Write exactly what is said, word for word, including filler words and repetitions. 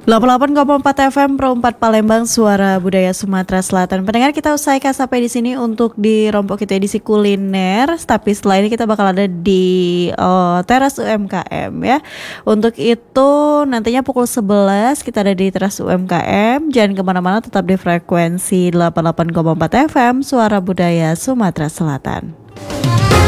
delapan puluh delapan koma empat F M Pro empat Palembang, suara budaya Sumatera Selatan. Pendengar, kita usaikan sampai di sini untuk di Rompok Itu edisi kuliner. Tapi setelah ini kita bakal ada di uh, teras U M K M ya. Untuk itu nantinya pukul sebelas kita ada di teras U M K M. Jangan kemana-mana, tetap di frekuensi delapan puluh delapan koma empat F M, suara budaya Sumatera Selatan.